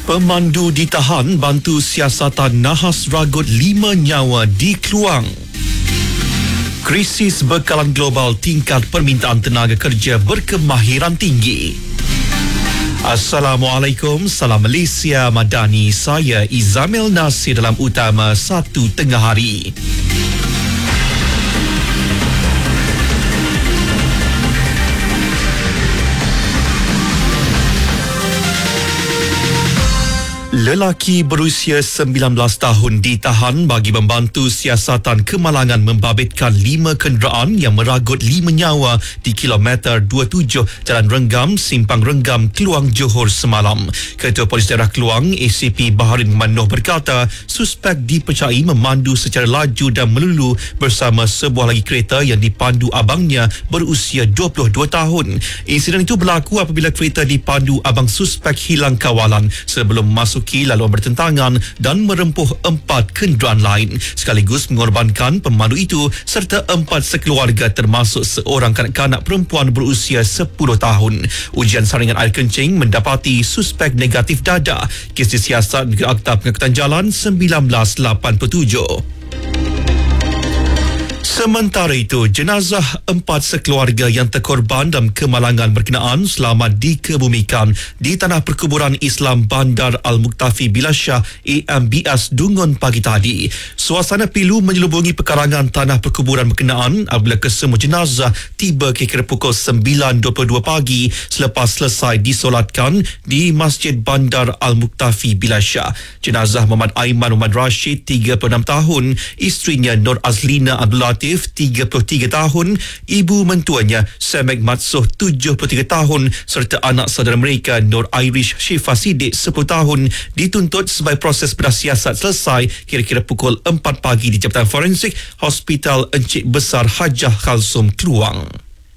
Pemandu ditahan bantu siasatan nahas ragut 5 nyawa di Kluang. Krisis bekalan global, tingkat permintaan tenaga kerja berkemahiran tinggi. Assalamualaikum, salam Malaysia Madani. Saya Izamil Nasir dalam utama 1 tengah hari. Lelaki berusia 19 tahun ditahan bagi membantu siasatan kemalangan membabitkan 5 kenderaan yang meragut 5 nyawa di kilometer 27 Jalan Renggam, Simpang Renggam, Kluang, Johor semalam. Ketua Polis Daerah Kluang, ACP Baharin Manoh berkata, suspek dipercayai memandu secara laju dan melulu bersama sebuah lagi kereta yang dipandu abangnya berusia 22 tahun. Insiden itu berlaku apabila kereta dipandu abang suspek hilang kawalan sebelum masuk laluan bertentangan dan merempuh 4 kenderaan lain sekaligus mengorbankan pemandu itu serta 4 sekeluarga termasuk seorang kanak-kanak perempuan berusia 10 tahun. Ujian saringan air kencing mendapati suspek negatif dadah. Kes disiasat ke Akta Pengangkutan Jalan 1987. Sementara itu, jenazah 4 sekeluarga yang terkorban dalam kemalangan berkenaan selamat dikebumikan di Tanah Perkuburan Islam Bandar Al-Muktafi Bilasyah AMBS Dungun pagi tadi. Suasana pilu menyelubungi pekarangan Tanah Perkuburan berkenaan apabila kesemua jenazah tiba kira pukul 9.22 pagi selepas selesai disolatkan di Masjid Bandar Al-Muktafi Bilasyah. Jenazah Muhammad Aiman Muhammad Rashid 36 tahun, isterinya Nur Azlina Abdul Latif 33 tahun, ibu mentuanya Samek Matsuh 73 tahun serta anak saudara mereka Nur Irish Syifa Sidik 10 tahun dituntut sebagai proses bersiasat selesai kira-kira pukul 4 pagi di Jabatan Forensik Hospital Encik Besar Hajah Kalsum Kluang.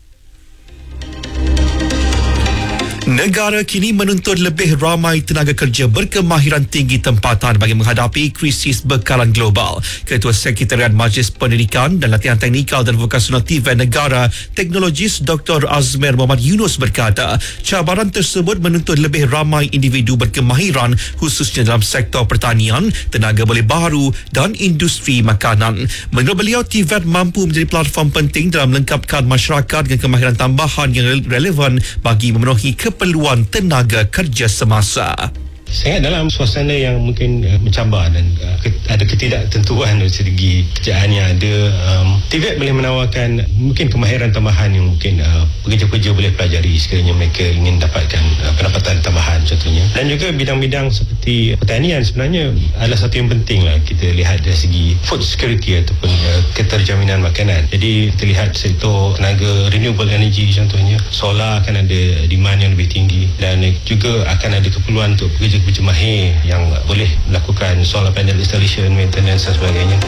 Negara kini menuntut lebih ramai tenaga kerja berkemahiran tinggi tempatan bagi menghadapi krisis bekalan global. Ketua Sekretariat Majlis Pendidikan dan Latihan Teknikal dan Vokasional TVET Negara, Teknologis Dr. Azmer Muhammad Yunus berkata, cabaran tersebut menuntut lebih ramai individu berkemahiran khususnya dalam sektor pertanian, tenaga boleh baharu dan industri makanan. Menurut beliau, TVET mampu menjadi platform penting dalam melengkapkan masyarakat dengan kemahiran tambahan yang relevan bagi memenuhi keperluan tenaga kerja semasa. Sangat dalam suasana yang mungkin mencabar dan ada ketidaktentuan dari segi kerjaan yang ada, TVET boleh menawarkan mungkin kemahiran tambahan yang mungkin pekerja-pekerja boleh pelajari sekiranya mereka ingin dapatkan pendapatan tambahan contohnya. Dan juga bidang-bidang seperti pertanian sebenarnya adalah satu yang penting lah kita lihat dari segi food security ataupun keterjaminan makanan. Jadi kita lihat sektor tenaga renewable energy contohnya, solar akan ada demand yang lebih tinggi dan juga akan ada keperluan untuk pekerja mahir yang boleh melakukan solar panel installation, maintenance dan sebagainya.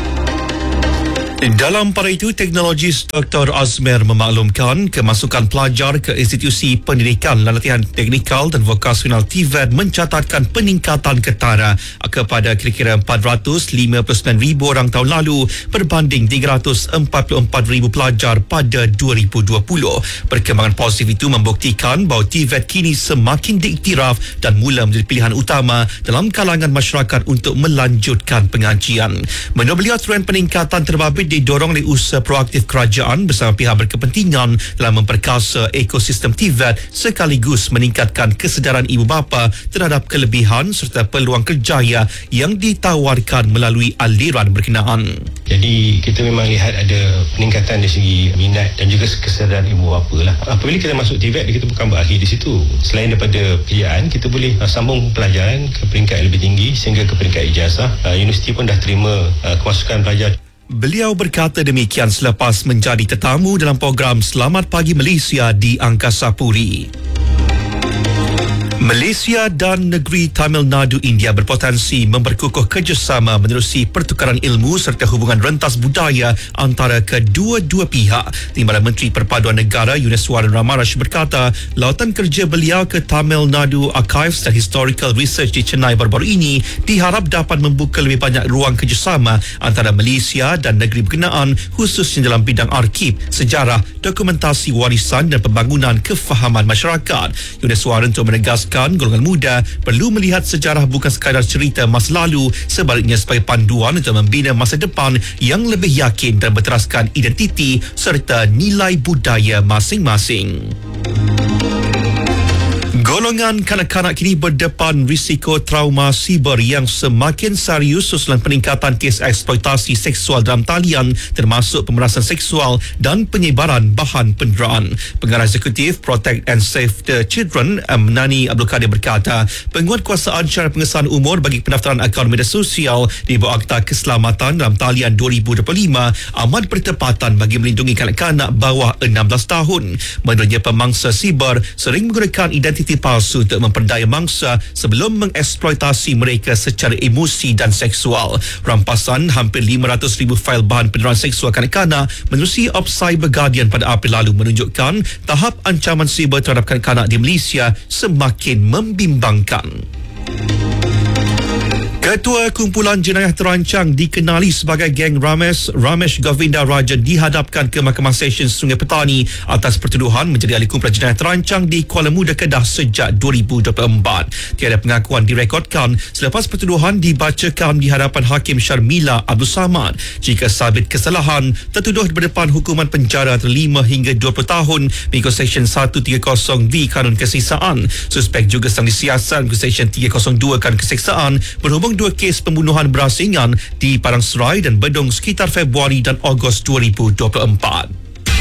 Dalam pada itu, Teknologis Dr. Azmer memaklumkan kemasukan pelajar ke institusi pendidikan dan latihan teknikal dan vokasional TVET mencatatkan peningkatan ketara kepada kira-kira 459,000 orang tahun lalu berbanding 344,000 pelajar pada 2020. Perkembangan positif itu membuktikan bahawa TVET kini semakin diiktiraf dan mula menjadi pilihan utama dalam kalangan masyarakat untuk melanjutkan pengajian. Menurut beliau, trend peningkatan terbabit didorong oleh usaha proaktif kerajaan bersama pihak berkepentingan dalam memperkasa ekosistem TVET sekaligus meningkatkan kesedaran ibu bapa terhadap kelebihan serta peluang kerjaya yang ditawarkan melalui aliran berkenaan. Jadi kita memang lihat ada peningkatan dari segi minat dan juga kesedaran ibu bapa lah. Apabila kita masuk TVET, kita bukan berakhir di situ. Selain daripada pekerjaan, kita boleh sambung pelajaran ke peringkat yang lebih tinggi sehingga ke peringkat ijazah. Universiti pun dah terima kemasukan pelajar. Beliau berkata demikian selepas menjadi tetamu dalam program Selamat Pagi Malaysia di Angkasa Puri. Malaysia dan negeri Tamil Nadu India berpotensi memperkukuh kerjasama menerusi pertukaran ilmu serta hubungan rentas budaya antara kedua-dua pihak. Timbalan Menteri Perpaduan Negara Yuneswaran Ramarsh berkata, lautan kerja beliau ke Tamil Nadu Archives dan Historical Research di Chennai baru-baru ini diharap dapat membuka lebih banyak ruang kerjasama antara Malaysia dan negeri berkenaan khususnya dalam bidang arsip, sejarah, dokumentasi warisan dan pembangunan kefahaman masyarakat. Yuneswaran untuk menegaskan menekankan golongan muda perlu melihat sejarah bukan sekadar cerita masa lalu, sebaliknya sebagai panduan untuk membina masa depan yang lebih yakin dan berteraskan identiti serta nilai budaya masing-masing. Golongan kanak-kanak kini berdepan risiko trauma siber yang semakin serius susulan peningkatan kes eksploitasi seksual dalam talian, termasuk pemerasan seksual dan penyebaran bahan penderaan. Pengarah Eksekutif Protect and Save the Children, Nani Abdul Kadir berkata, penguatkuasaan syarat pengesahan umur bagi pendaftaran akaun media sosial di bawah Akta Keselamatan dalam talian 2025 amat bertepatan bagi melindungi kanak-kanak bawah 16 tahun. Menurutnya, pemangsa siber sering menggunakan identiti palsu untuk memperdaya mangsa sebelum mengeksploitasi mereka secara emosi dan seksual. Rampasan hampir 500,000 fail bahan penderaan seksual kanak-kanak menerusi Cyber Guardian pada April lalu menunjukkan tahap ancaman siber terhadap kanak-kanak di Malaysia semakin membimbangkan. Ketua Kumpulan Jenayah Terancang dikenali sebagai geng Ramesh Govinda Rajan dihadapkan ke Mahkamah Sessions Sungai Petani atas pertuduhan menjadi ahli kumpulan jenayah terancang di Kuala Muda, Kedah sejak 2024. Tiada pengakuan direkodkan selepas pertuduhan dibacakan di hadapan Hakim Syarmila Abdul Samad. Jika sabit kesalahan, tertuduh berdepan hukuman penjara antara 5 hingga 20 tahun mengikut Seksyen 130V Kanun Kesisaan. Suspek juga sedang disiasat mengikut Seksyen 302 Kanun Keseksaan berhubung 2 kes pembunuhan berasingan di Padang Serai dan Bedong sekitar Februari dan Ogos 2024.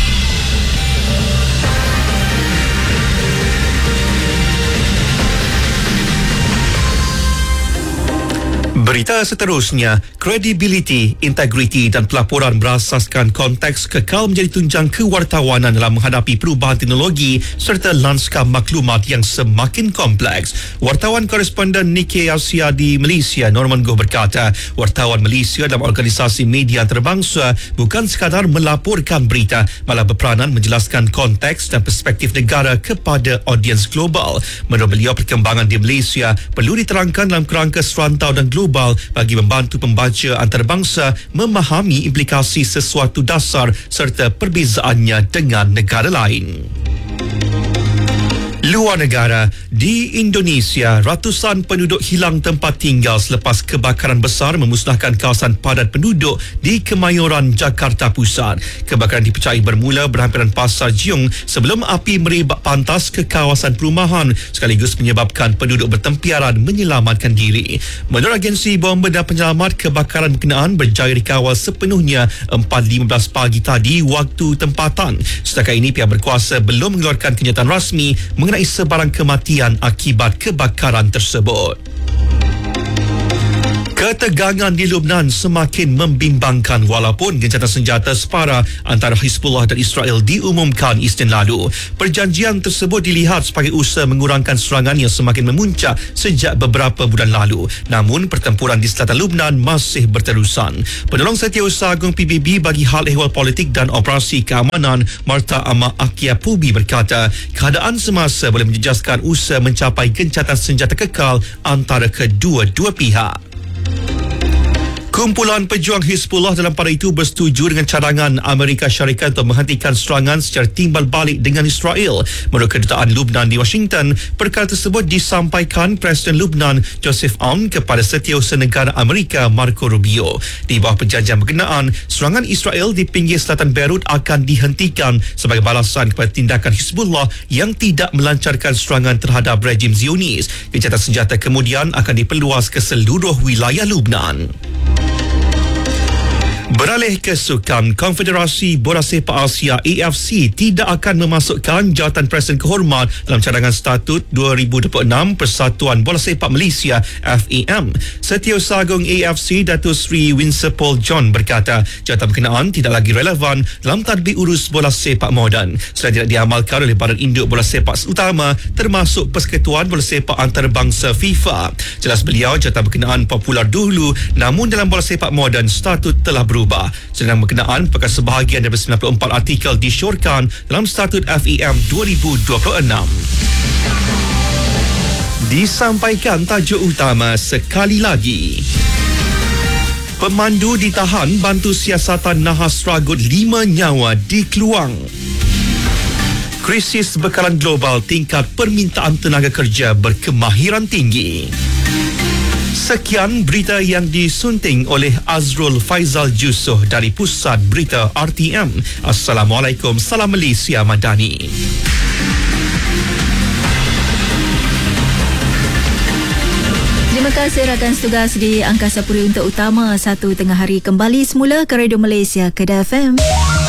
Berita seterusnya, kredibiliti, integriti dan pelaporan berasaskan konteks kekal menjadi tunjang kewartawanan dalam menghadapi perubahan teknologi serta lanskap maklumat yang semakin kompleks. Wartawan koresponden Nikkei Asia di Malaysia, Norman Goh berkata, wartawan Malaysia dalam organisasi media antarabangsa bukan sekadar melaporkan berita, malah berperanan menjelaskan konteks dan perspektif negara kepada audiens global. Menurut beliau, perkembangan di Malaysia perlu diterangkan dalam kerangka serantau dan global bagi membantu pembaca antarabangsa memahami implikasi sesuatu dasar serta perbezaannya dengan negara lain. Luar negara, di Indonesia, ratusan penduduk hilang tempat tinggal selepas kebakaran besar memusnahkan kawasan padat penduduk di Kemayoran, Jakarta Pusat. Kebakaran dipercayai bermula berhampiran Pasar Jiung sebelum api merebak pantas ke kawasan perumahan sekaligus menyebabkan penduduk bertempiaran menyelamatkan diri. Menurut agensi bomba dan penyelamat, kebakaran berkenaan berjaya dikawal sepenuhnya 4.15 pagi tadi waktu tempatan. Setakat ini, pihak berkuasa belum mengeluarkan kenyataan rasmi mengenai sebarang kematian akibat kebakaran tersebut. Ketegangan di Lebanon semakin membimbangkan walaupun gencatan senjata separa antara Hizbullah dan Israel diumumkan Isnin lalu. Perjanjian tersebut dilihat sebagai usaha mengurangkan serangan yang semakin memuncak sejak beberapa bulan lalu. Namun, pertempuran di selatan Lebanon masih berterusan. Penolong Setiausaha Agung PBB bagi hal ehwal politik dan operasi keamanan, Marta Ahmad Akiapubi berkata, keadaan semasa boleh menjejaskan usaha mencapai gencatan senjata kekal antara kedua-dua pihak. Kumpulan pejuang Hizbullah dalam pada itu bersetuju dengan cadangan Amerika Syarikat untuk menghentikan serangan secara timbal balik dengan Israel. Menurut Kedutaan Lebanon di Washington, perkara tersebut disampaikan Presiden Lebanon Joseph Aoun kepada Setiausaha Negara Amerika Marco Rubio. Di bawah perjanjian berkenaan, serangan Israel di pinggir selatan Beirut akan dihentikan sebagai balasan kepada tindakan Hizbullah yang tidak melancarkan serangan terhadap rejim Zionis. Gencatan senjata kemudian akan diperluas ke seluruh wilayah Lebanon. Beralih ke sukan, Konfederasi Bola Sepak Asia AFC tidak akan memasukkan jawatan Presiden Kehormat dalam cadangan statut 2026 Persatuan Bola Sepak Malaysia FAM. Setiausaha Agung AFC Datuk Seri Winsor Paul John berkata jawatan berkenaan tidak lagi relevan dalam tadbir urus bola sepak moden selain tidak diamalkan oleh Badan Induk Bola Sepak Utama termasuk Persekutuan Bola Sepak Antarabangsa FIFA. Jelas beliau, jawatan berkenaan popular dahulu, namun dalam bola sepak moden statut telah berubah. Sedang berkenaan perkara sebahagian daripada 94 artikel disyorkan dalam statut FAM 2026. Disampaikan tajuk utama sekali lagi. Pemandu ditahan bantu siasatan nahas ragut 5 nyawa di Keluang. Krisis bekalan global, tingkat permintaan tenaga kerja berkemahiran tinggi. Sekian berita yang disunting oleh Azrul Faizal Jusoh dari Pusat Berita RTM. Assalamualaikum, salam Malaysia Madani. Terima kasih rakan tugas di Angkasa Puri untuk Utama 1 tengah hari kembali semula ke Radio Malaysia Kedah FM.